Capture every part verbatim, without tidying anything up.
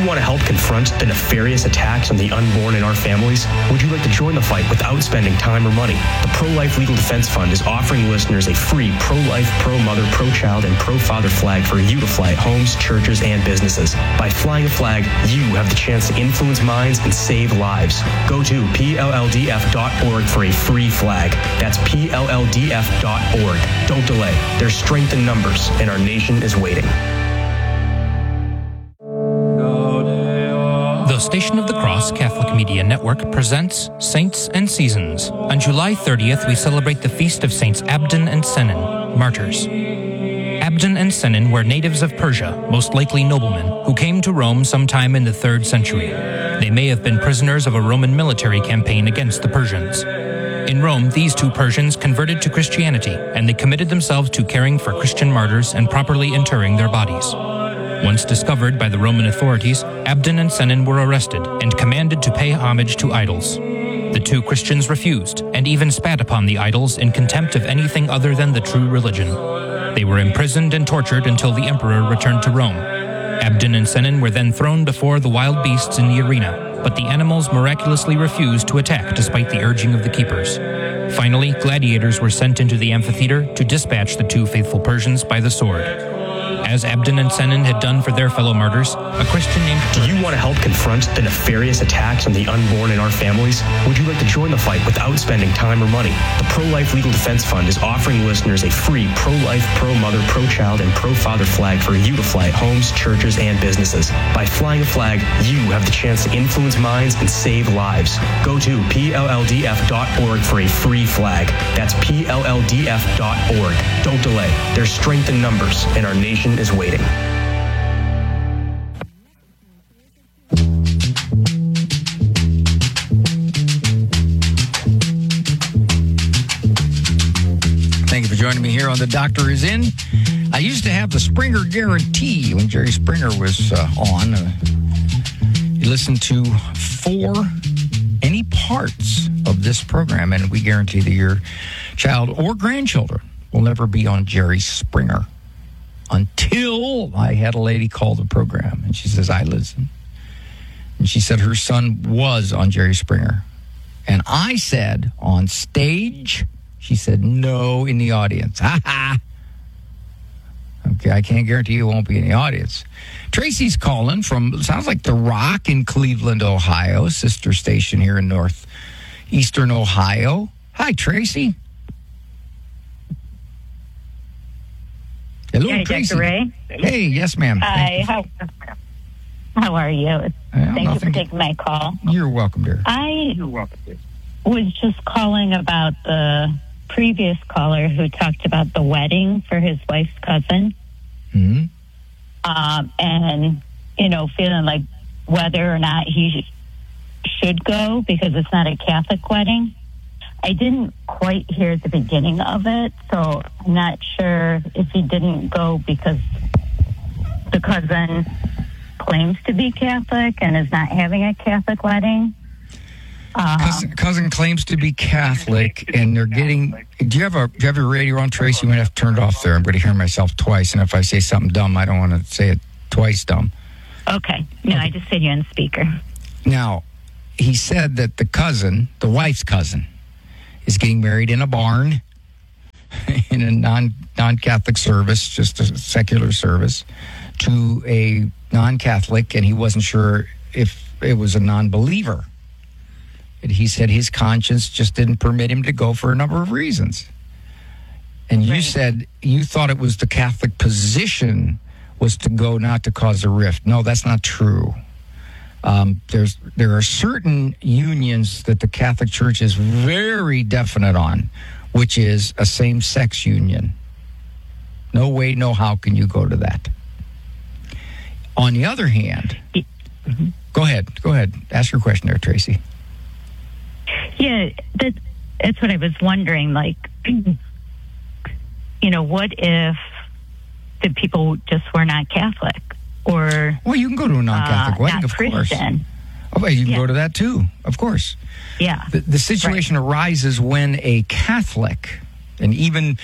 want to help confront the nefarious attacks on the unborn in our families? Would you like to join the fight without spending time or money? The Pro-Life Legal Defense Fund is offering listeners a free pro-life, pro-mother, pro-child, and pro-father flag for you to fly at homes, churches, and businesses. By flying a flag, you have the chance to influence minds and save lives. Go to P L L D F dot org for a free flag. That's P L L D F dot org. Don't delay. There's strength in numbers, and our nation is waiting. The Station of the Cross Catholic Media Network presents Saints and Seasons. On July thirtieth, we celebrate the feast of Saints Abdon and Sennen, martyrs. Abdon and Sennen were natives of Persia, most likely noblemen, who came to Rome sometime in the third century. They may have been prisoners of a Roman military campaign against the Persians. In Rome, these two Persians converted to Christianity, and they committed themselves to caring for Christian martyrs and properly interring their bodies. Once discovered by the Roman authorities, Abdon and Sennen were arrested and commanded to pay homage to idols. The two Christians refused, and even spat upon the idols in contempt of anything other than the true religion. They were imprisoned and tortured until the emperor returned to Rome. Abdon and Sennen were then thrown before the wild beasts in the arena, but the animals miraculously refused to attack despite the urging of the keepers. Finally, gladiators were sent into the amphitheater to dispatch the two faithful Persians by the sword. As Abdon and Sennen had done for their fellow martyrs, a Christian named... Do you want to help confront the nefarious attacks on the unborn in our families? Would you like to join the fight without spending time or money? The Pro-Life Legal Defense Fund is offering listeners a free pro-life, pro-mother, pro-child, and pro-father flag for you to fly at homes, churches, and businesses. By flying a flag, you have the chance to influence minds and save lives. Go to P L L D F dot org for a free flag. That's P L L D F dot org. Don't delay. There's strength in numbers, and our nation is waiting. Thank you for joining me here on The Doctor Is In. I used to have the Springer Guarantee when Jerry Springer was uh, on. Uh, you listen to four, any parts of this program, and we guarantee that your child or grandchildren will never be on Jerry Springer. Until I had a lady call the program, and she says, I listen. And she said her son was on Jerry Springer. And I said, on stage? She said, no, in the audience. Ha ha. Okay, I can't guarantee you won't be in the audience. Tracy's calling from, sounds like The Rock in Cleveland, Ohio, sister station here in northeastern Ohio. Hi, Tracy. Hello, Hi, Tracy. Doctor Ray. Hey, yes, ma'am. Hi, how, how are you? Well, Thank you nothing. for taking my call. You're welcome, dear. I was just calling about the previous caller who talked about the wedding for his wife's cousin. Mm-hmm. Um, and, you know, feeling like whether or not he sh- should go because it's not a Catholic wedding. I didn't quite hear the beginning of it, so I'm not sure if he didn't go because the cousin claims to be Catholic and is not having a Catholic wedding. Uh, cousin, cousin claims to be Catholic, and they're getting... Do you have a do you have your radio on, Tracy? You might have to turn it off there. I'm going to hear myself twice, and if I say something dumb, I don't want to say it twice dumb. Okay. No, okay. I just said you on speaker. Now, he said that the cousin, the wife's cousin, is getting married in a barn, in a non, non-Catholic service, just a secular service, to a non-Catholic, and he wasn't sure if it was a non-believer. And he said his conscience just didn't permit him to go for a number of reasons. And you right. said you thought it was the Catholic position was to go not to cause a rift. No, that's not true. Um, there's there are certain unions that the Catholic Church is very definite on, which is a same-sex union. No way, no how can you go to that. On the other hand, mm-hmm. go ahead, go ahead. Ask your question there, Tracy. Yeah, that, that's what I was wondering. Like, you know, what if the people just were not Catholic? Or, well, you can go to a non-Catholic uh, wedding, not of Christian. course. Oh, well, you can yeah. go to that too, of course. Yeah. The, the situation right. arises when a Catholic, and even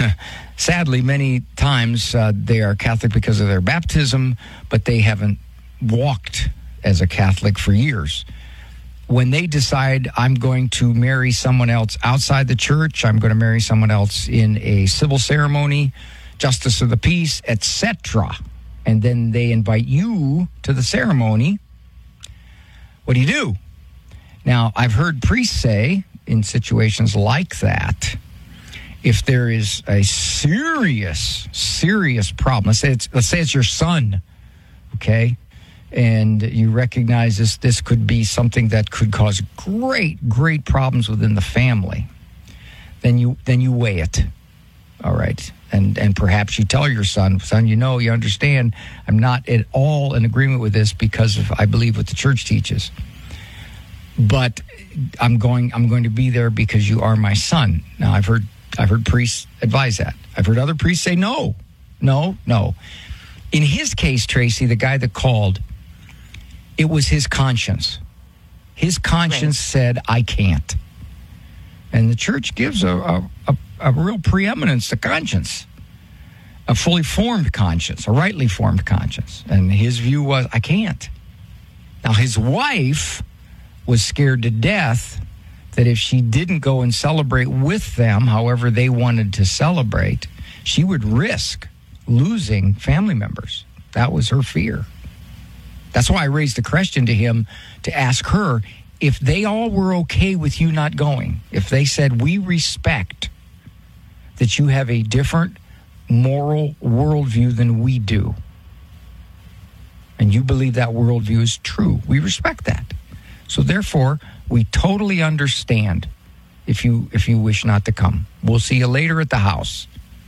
sadly, many times uh, they are Catholic because of their baptism, but they haven't walked as a Catholic for years. When they decide I'm going to marry someone else outside the church, I'm going to marry someone else in a civil ceremony, justice of the peace, et cetera, and then they invite you to the ceremony, what do you do? Now, I've heard priests say in situations like that, if there is a serious, serious problem, let's say it's, let's say it's your son, okay, and you recognize this, this could be something that could cause great, great problems within the family, then you then you weigh it, all right? And and perhaps you tell your son, son, you know, you understand, I'm not at all in agreement with this because of, I believe, what the church teaches. But I'm going I'm going to be there because you are my son. Now, I've heard I've heard priests advise that. I've heard other priests say no, no, no. In his case, Tracy, the guy that called, it was his conscience. His conscience right. said, I can't. And the church gives a, a, a, a real preeminence to conscience, a fully formed conscience, a rightly formed conscience. And his view was, I can't. Now, his wife was scared to death that if she didn't go and celebrate with them, however they wanted to celebrate, she would risk losing family members. That was her fear. That's why I raised the question to him to ask her if they all were okay with you not going, if they said, we respect that you have a different moral worldview than we do, and you believe that worldview is true, we respect that. So therefore, we totally understand if you if you wish not to come. We'll see you later at the house.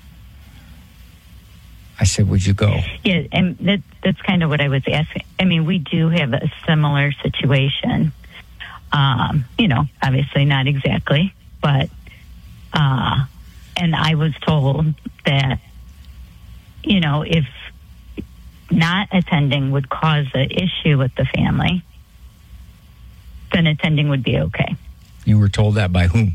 I said, would you go? Yeah, and that, that's kind of what I was asking. I mean, we do have a similar situation. Um, you know, obviously not exactly, but, uh, and I was told that, you know, if not attending would cause an issue with the family, then attending would be okay. You were told that by whom?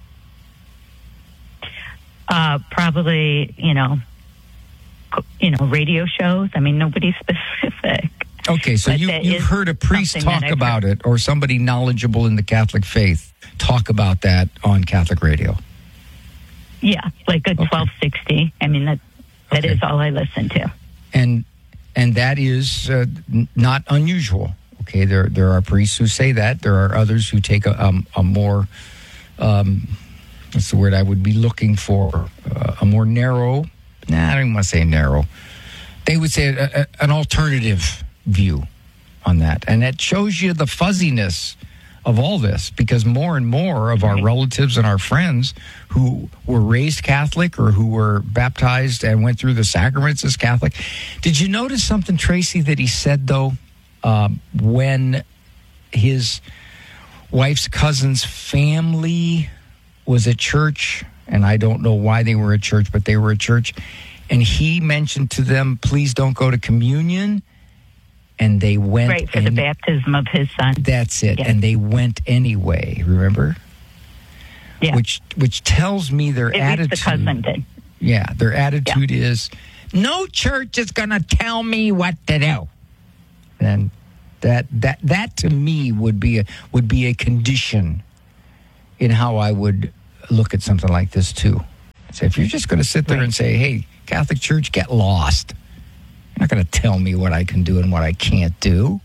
Uh, probably, you know, you know, radio shows. I mean, nobody's specific. Okay, so you, you've heard a priest talk about it, or somebody knowledgeable in the Catholic faith talk about that on Catholic radio. Yeah, like a okay. twelve sixty. I mean, that that okay. is all I listen to. And and that is uh, n- not unusual. Okay, there there are priests who say that. There are others who take a, um, a more, um, what's the word I would be looking for, uh, a more narrow, nah, I don't even want to say narrow. They would say a, a, an alternative view on that. And that shows you the fuzziness of all this, because more and more of our relatives and our friends who were raised Catholic or who were baptized and went through the sacraments as Catholic. Did you notice something, Tracy, that he said, though, um, when his wife's cousin's family was at church, and I don't know why they were at church, but they were at church, and he mentioned to them, please don't go to communion. And they went... Right, for and, the baptism of his son. That's it. Yeah. And they went anyway, remember? Yeah. Which which tells me their At attitude... least the cousin did. Yeah, their attitude yeah. is, no church is going to tell me what to do. And that that that to me would be a, would be a condition in how I would look at something like this too. So if you're just going to sit there right. and say, hey, Catholic Church, get lost. You're not going to tell me what I can do and what I can't do.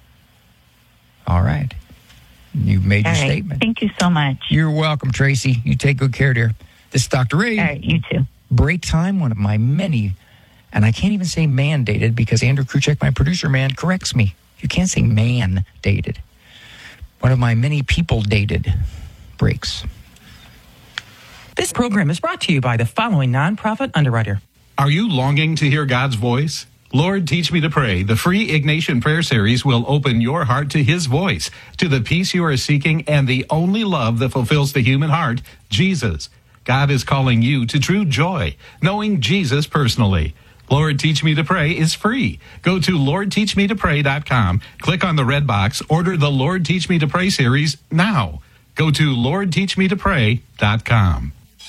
All right. You've made All your right. statement. Thank you so much. You're welcome, Tracy. You take good care, dear. This is Doctor Ray. All right, you too. Break time, one of my many, and I can't even say mandated because Andrew Kruchek, my producer man, corrects me. You can't say man-dated. One of my many people-dated breaks. This program is brought to you by the following nonprofit underwriter. Are you longing to hear God's voice? Lord, Teach Me to Pray, the free Ignatian Prayer Series will open your heart to His voice, to the peace you are seeking, and the only love that fulfills the human heart, Jesus. God is calling you to true joy, knowing Jesus personally. Lord, Teach Me to Pray is free. Go to lord teach me to pray dot com, click on the red box, order the Lord Teach Me to Pray series now. Go to lord teach me to pray dot com.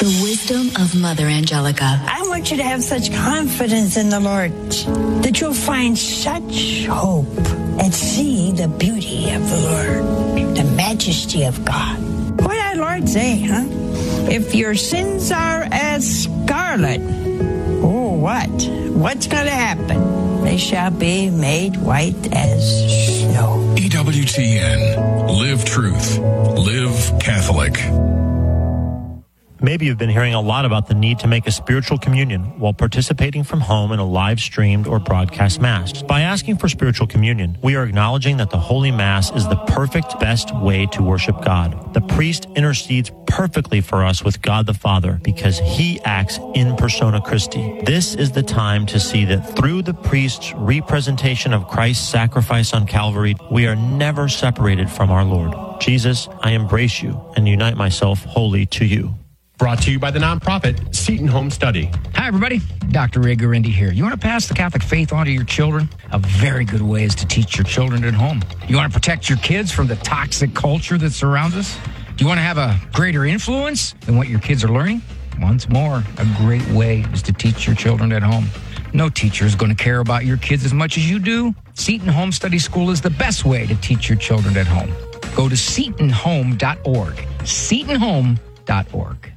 The wisdom of Mother Angelica. I want you to have such confidence in the Lord that you'll find such hope and see the beauty of the Lord, the majesty of God. What did our Lord say, huh? If your sins are as scarlet, oh, what? What's going to happen? They shall be made white as snow. E W T N. Live truth. Live Catholic. Maybe you've been hearing a lot about the need to make a spiritual communion while participating from home in a live-streamed or broadcast Mass. By asking for spiritual communion, we are acknowledging that the Holy Mass is the perfect, best way to worship God. The priest intercedes perfectly for us with God the Father because he acts in persona Christi. This is the time to see that through the priest's representation of Christ's sacrifice on Calvary, we are never separated from our Lord. Jesus, I embrace you and unite myself wholly to you. Brought to you by the nonprofit Seton Home Study. Hi, everybody. Doctor Ray Guarendi here. You want to pass the Catholic faith on to your children? A very good way is to teach your children at home. You want to protect your kids from the toxic culture that surrounds us? Do you want to have a greater influence than what your kids are learning? Once more, a great way is to teach your children at home. No teacher is going to care about your kids as much as you do. Seton Home Study School is the best way to teach your children at home. Go to seton home dot org. seton home dot org.